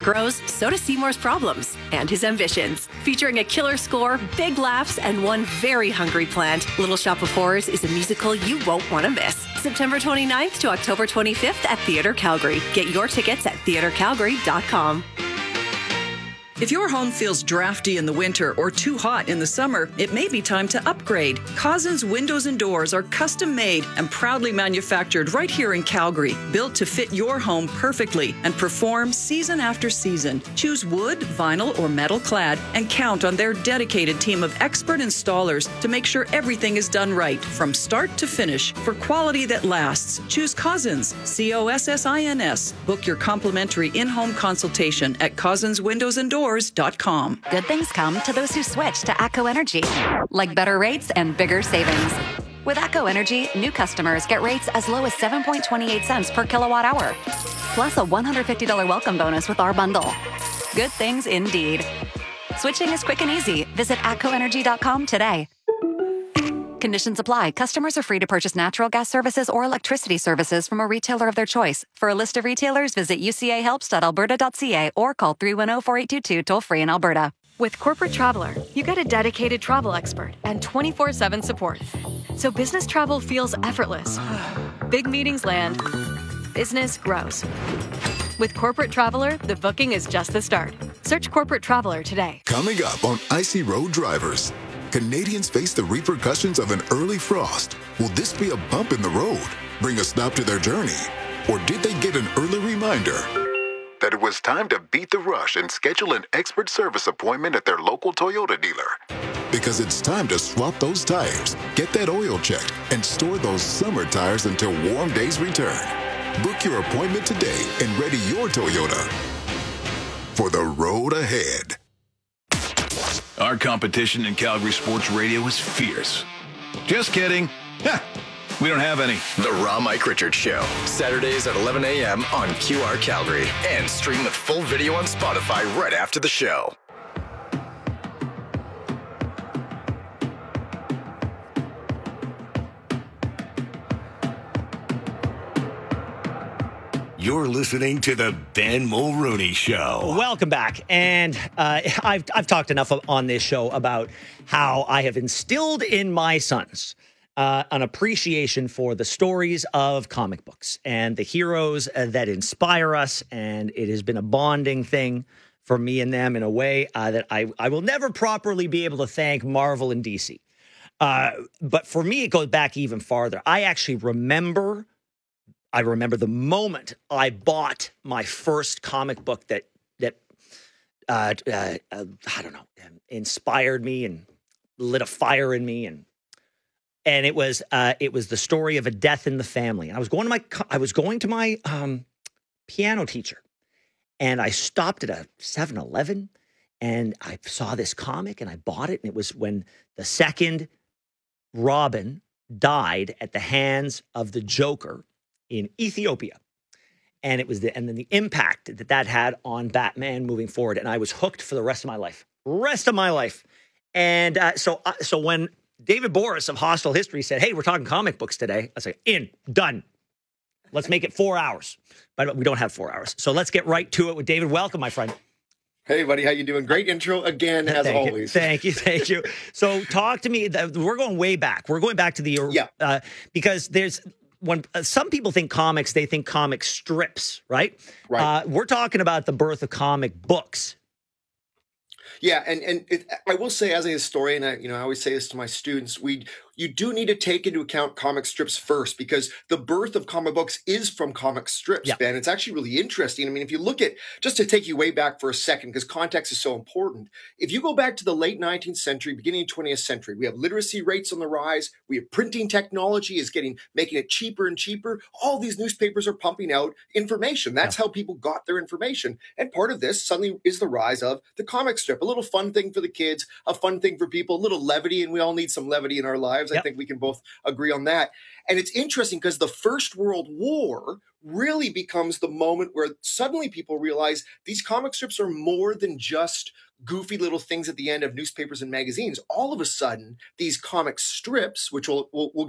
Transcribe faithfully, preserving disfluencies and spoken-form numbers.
grows, so do Seymour's problems and his ambitions. Featuring a killer score, big laughs, and one very hungry plant, Little Shop of Horrors is a musical you won't want to miss. September twenty-ninth to October twenty-fifth at Theatre Calgary. Get your tickets at theatre calgary dot com. If your home feels drafty in the winter or too hot in the summer, it may be time to upgrade. Cousins Windows and Doors are custom made and proudly manufactured right here in Calgary, built to fit your home perfectly and perform season after season. Choose wood, vinyl, or metal clad and count on their dedicated team of expert installers to make sure everything is done right from start to finish for quality that lasts. Choose Cousins, C O S S I N S. Book your complimentary in-home consultation at cousins windows and doors dot com. Good things come to those who switch to ATCO Energy, like better rates and bigger savings. With ATCO Energy, new customers get rates as low as seven point two eight cents per kilowatt hour, plus a one hundred fifty dollars welcome bonus with our bundle. Good things indeed. Switching is quick and easy. Visit atco energy dot com today. Conditions apply. Customers are free to purchase natural gas services or electricity services from a retailer of their choice. For a list of retailers, visit u c a helps dot alberta dot c a or call three one zero, four eight two two toll-free in Alberta. With Corporate Traveler, you get a dedicated travel expert and twenty-four seven support. So business travel feels effortless. Big meetings land. Business grows. With Corporate Traveler, the booking is just the start. Search Corporate Traveler today. Coming up on Icy Road Drivers, Canadians face the repercussions of an early frost. Will this be a bump in the road, bring a stop to their journey? Or did they get an early reminder that it was time to beat the rush and schedule an expert service appointment at their local Toyota dealer? Because it's time to swap those tires, get that oil checked, and store those summer tires until warm days return. Book your appointment today and ready your Toyota for the road ahead. Our competition in Calgary Sports Radio is fierce. Just kidding. Heh, we don't have any. The Raw Mike Richards Show, Saturdays at eleven a.m. on Q R Calgary, and stream with full video on Spotify right after the show. You're listening to the Ben Mulrooney Show. Welcome back. And uh, I've, I've talked enough on this show about how I have instilled in my sons uh, an appreciation for the stories of comic books and the heroes uh, that inspire us. And it has been a bonding thing for me and them in a way uh, that I, I will never properly be able to thank Marvel and D C. Uh, but for me, it goes back even farther. I actually remember... I remember the moment I bought my first comic book that that uh, uh, uh, I don't know inspired me and lit a fire in me, and and it was uh, it was the story of A Death in the Family. And I was going to my I was going to my um, piano teacher, and I stopped at a seven eleven, and I saw this comic and I bought it, and it was when the second Robin died at the hands of the Joker in Ethiopia. And it was the, and then the impact that that had on Batman moving forward. And I was hooked for the rest of my life, rest of my life. And uh, so, uh, so when David Boris of Hostile History said, "Hey, we're talking comic books today," I was like, in, done. Let's make it four hours. But we don't have four hours. So let's get right to it with David. Welcome, my friend. Hey, buddy. How you doing? Great intro again, as thank always. You, thank you. Thank you. So talk to me. We're going way back. We're going back to the, yeah. uh, because there's, when uh, some people think comics, they think comic strips, right? Right. Uh, we're talking about the birth of comic books. Yeah, and and it, I will say, as a historian, I, you know, I always say this to my students: we you do need to take into account comic strips first, because the birth of comic books is from comic strips, yeah. Ben. It's actually really interesting. I mean, if you look at, just to take you way back for a second, because context is so important. If you go back to the late nineteenth century, beginning of twentieth century, we have literacy rates on the rise. We have printing technology is getting making it cheaper and cheaper. All these newspapers are pumping out information. That's yeah. how people got their information. And part of this suddenly is the rise of the comic strip. A little fun thing for the kids, a fun thing for people, a little levity, and we all need some levity in our lives. Yep. I think we can both agree on that. And it's interesting because the First World War really becomes the moment where suddenly people realize these comic strips are more than just goofy little things at the end of newspapers and magazines. All of a sudden, these comic strips, which we'll, we'll, we'll